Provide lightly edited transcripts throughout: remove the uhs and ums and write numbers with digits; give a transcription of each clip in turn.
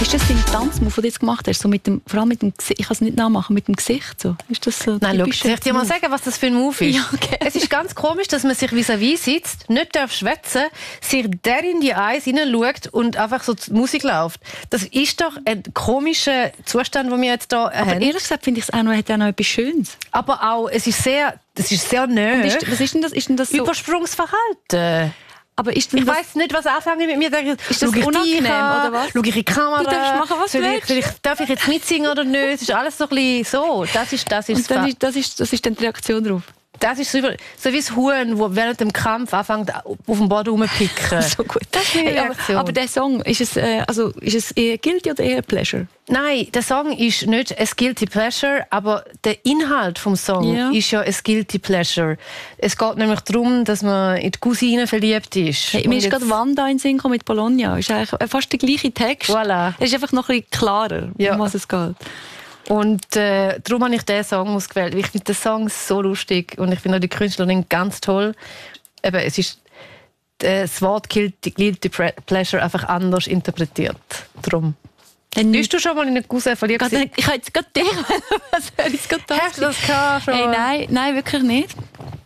Ist das dein Tanzmove, den du jetzt gemacht hast? So mit dem, vor allem mit dem Gesicht? Ich kann es nicht nachmachen, mit dem Gesicht. So. Ist das so? Nein, schau, soll ich dir mal sagen, was das für ein Move ist? Ja, okay. Es ist ganz komisch, dass man sich vis-à-vis sitzt, nicht schwätzen darf, sich der in die Eyes hineinschaut und einfach so die Musik läuft. Das ist doch ein komischer Zustand, den wir jetzt hier haben. Aber ehrlich gesagt finde ich es auch noch, hat auch noch etwas Schönes. Aber auch, es ist sehr neu. Was ist denn das? Ist denn das so? Übersprungsverhalten. Aber ist denn Ich das, weiss nicht, was anfangen mit mir. Ist das unangenehm, oder was? Schau ich in die Kamera? Du darfst machen, was du willst. Darf ich jetzt mitsingen oder nicht? Es ist alles so ein bisschen so. Das ist und dann das ist dann die Reaktion darauf. Das ist so wie das Huhn, das während dem Kampf anfängt, auf dem Boden rumzupicken. So gut. Das ist meine Reaktion. Aber der Song, ist es eher Guilty oder eher Pleasure? Nein, der Song ist nicht ein Guilty Pleasure, aber der Inhalt vom Song ist ja ein Guilty Pleasure. Es geht nämlich darum, dass man in die Cousine verliebt ist. Hey, mir ist gerade Wanda in den Sinn gekommen mit Bologna. Ist eigentlich fast der gleiche Text. Voilà. Es ist einfach noch ein bisschen klarer, um was es geht. Und darum habe ich diesen Song ausgewählt. Ich finde den Song so lustig und ich finde auch die Künstlerin ganz toll. Eben, es ist das Wort Guilty Pleasure einfach anders interpretiert. Darum. Bist du schon mal in eine Cousine verliebt? Ich habe jetzt gerade Hast du das gehabt schon? Hey, nein, wirklich nicht.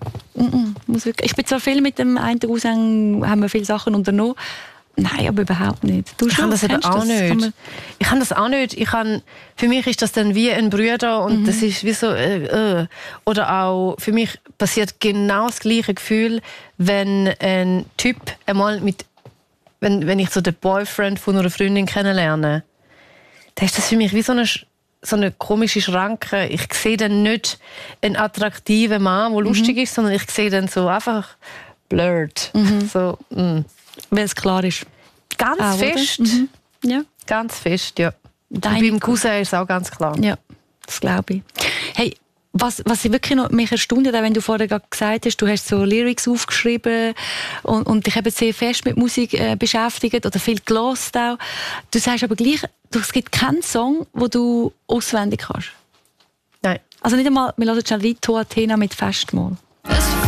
Ich bin zwar viel mit dem einen Cousin, haben wir viele Sachen unternommen. Nein, aber überhaupt nicht. Ich kann das eben auch nicht. Ich kann das auch nicht. Für mich ist das dann wie ein Bruder und das ist wie so... Oder auch, für mich passiert genau das gleiche Gefühl, wenn ein Typ einmal wenn ich so den Boyfriend von einer Freundin kennenlerne. Dann ist das für mich wie so eine komische Schranke. Ich sehe dann nicht einen attraktiven Mann, der lustig ist, sondern ich sehe dann so einfach blurred. So, wenn es klar ist. Ganz fest. Ja. Ganz fest, ja. Beim Cousin ist es auch ganz klar. Ja, das glaube ich. Hey, was ich wirklich noch mich erstaunt hat, wenn du vorher gesagt hast, du hast so Lyrics aufgeschrieben und dich eben sehr fest mit Musik beschäftigt oder viel gehört auch. Du sagst aber gleich, es gibt keinen Song, den du auswendig kannst. Nein. Also nicht einmal, wir hören schnell rein, «To Athena» mit Festmahl.